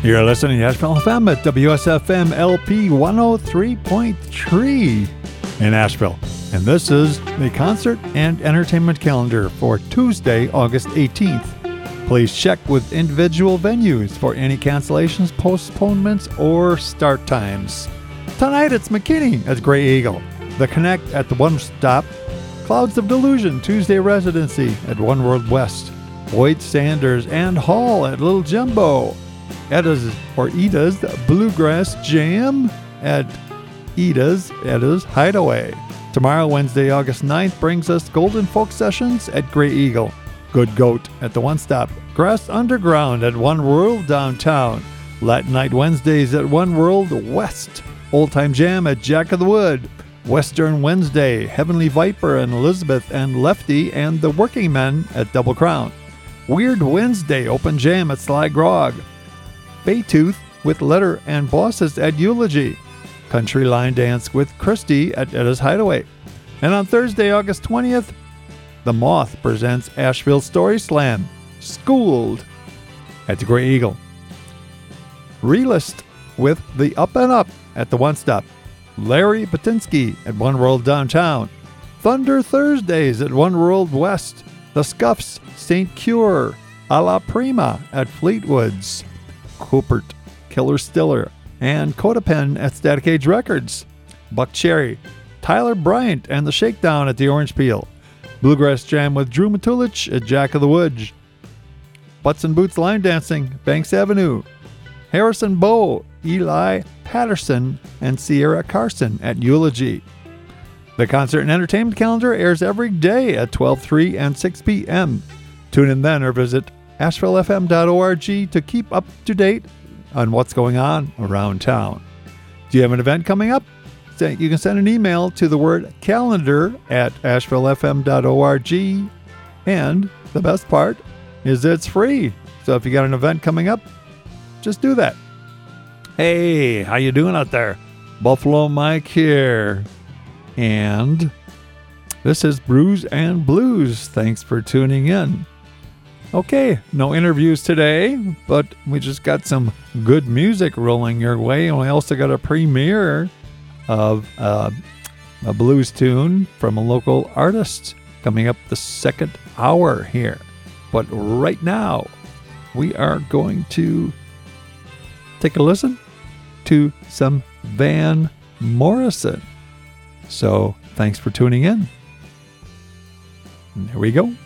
You're listening to Asheville FM at WSFM LP 103.3 in Asheville. And this is the concert and entertainment calendar for Tuesday, August 18th. Please check with individual venues for any cancellations, postponements, or start times. Tonight it's McKinney at Grey Eagle, The Connect at the One Stop, Clouds of Delusion Tuesday Residency at One World West, Boyd Sanders and Hall at Little Jumbo, Eda's Bluegrass Jam at Eda's Hideaway. Tomorrow, Wednesday, August 9th, brings us Golden Folk Sessions at Grey Eagle, Good Goat at the One Stop, Grass Underground at One World Downtown, Latin Night Wednesdays at One World West, Old Time Jam at Jack of the Wood, Western Wednesday, Heavenly Viper and Elizabeth and Lefty and the Working Men at Double Crown, Weird Wednesday, Open Jam at Sly Grog, Baytooth with Letter and Bosses at Eulogy, Country Line Dance with Christy at Eda's Hideaway. And on Thursday, August 20th, The Moth presents Asheville Story Slam, Schooled at the Grey Eagle. Realist with The Up and Up at the One Stop, Larry Patinsky at One World Downtown, Thunder Thursdays at One World West, The Scuffs, St. Cure, A La Prima at Fleetwood's, Coopert, Killer Stiller, and Codapen at Static Age Records, Buck Cherry, Tyler Bryant and the Shakedown at the Orange Peel, Bluegrass Jam with Drew Matulich at Jack of the Wood, Butts and Boots Line Dancing, Banks Avenue, Harrison Bow, Eli Patterson, and Sierra Carson at Eulogy. The concert and entertainment calendar airs every day at 12, 3, and 6 p.m. Tune in then or visit AshevilleFM.org to keep up to date on what's going on around town. Do you have an event coming up? You can send an email to the word calendar at AshevilleFM.org. And the best part is it's free. So if you got an event coming up, just do that. Hey, how you doing out there? Buffalo Mike here. And this is Brews and Blues. Thanks for tuning in. Okay, no interviews today, but we just got some good music rolling your way. And we also got a premiere of a blues tune from a local artist coming up the second hour here. But right now, we are going to take a listen to some Van Morrison. So thanks for tuning in. And here we go.